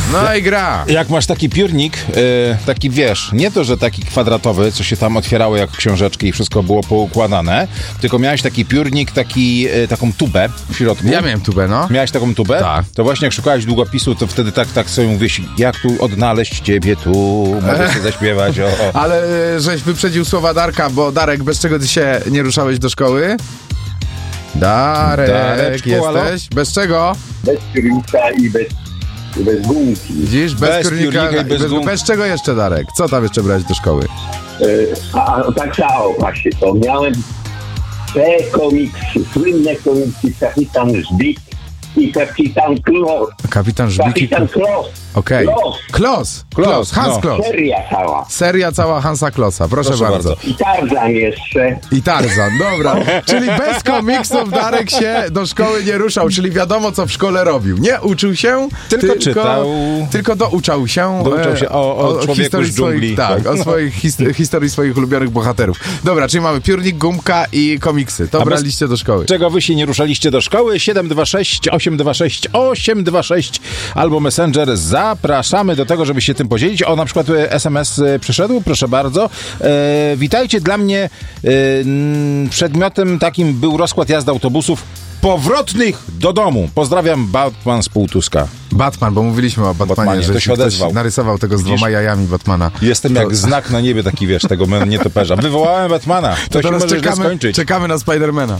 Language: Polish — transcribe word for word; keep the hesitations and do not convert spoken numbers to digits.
No i gra. Jak masz taki piórnik, e, taki wiesz, nie to, że taki kwadratowy, co się tam otwierało jak książeczki i wszystko było poukładane, tylko miałeś taki piórnik, taki, e, taką tubę w środku. Ja miałem tubę, no. Miałeś taką tubę? Tak. To właśnie jak szukałeś długopisu, to wtedy tak, tak sobie mówisz, jak tu odnaleźć ciebie tu, mogę sobie zaśpiewać. O, o. Ale e, żeś wyprzedził słowa Darka, bo Darek, bez czego ty się nie ruszałeś do szkoły? Darek, Dareczku, jesteś? halo? Bez czego? Bez piórnika i bez, bez gumki. Widzisz? Bez, Bez piórnika, piórnika i bez bez, gumki. bez czego jeszcze, Darek? Co tam jeszcze brać do szkoły? Y, A, a tak samo właśnie, to miałem te komiksy, słynne komiksy Kapitan Żbik i Kapitan Klos. Kapitan Żbiki. Kapitan Klos. Okej. Klos. Klos. Klos, Klos. Hans no. Klos. Seria cała. Seria cała Hansa Klossa. Proszę, Proszę bardzo. bardzo. I Tarzan jeszcze. I Tarzan, dobra. Czyli bez komiksów Darek się do szkoły nie ruszał, czyli wiadomo, co w szkole robił. Nie uczył się, Tylko czytał. Tylko douczał się. Douczał e, się o- o człowieku historii z dżungli. swoich, tak, o swoich his, historii swoich ulubionych bohaterów. Dobra, czyli mamy piórnik, gumka i komiksy. To A bez- braliście do szkoły. Czego wy się nie ruszaliście do szkoły? siedem dwa sześć, osiem dwa sześć, osiem dwa sześć albo Messenger. Zapraszamy do tego, żeby się tym podzielić. O, na przykład e, S M S e, przyszedł, proszę bardzo. E, witajcie, dla mnie e, n, przedmiotem takim był rozkład jazdy autobusów powrotnych do domu. Pozdrawiam, Batman z Półtuska. Batman, bo mówiliśmy o Batmanie, Batmanie, że to się ktoś odezwał. narysował tego z Widzisz? dwoma jajami Batmana. Jestem To- jak znak na niebie taki, wiesz, tego nietoperza. Wywołałem Batmana. To, To się teraz może źle czekamy, skończyć. czekamy na Spidermana.